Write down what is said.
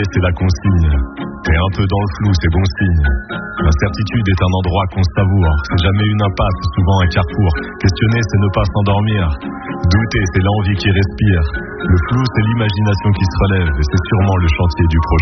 c'est la consigne. T'es un peu dans le flou, c'est bon signe. L'incertitude est un endroit qu'on savoure. C'est jamais une impasse, c'est souvent un carrefour. Questionner, c'est ne pas s'endormir. Douter, c'est l'envie qui respire. Le flou, c'est l'imagination qui se relève. Et c'est sûrement le chantier du prochain.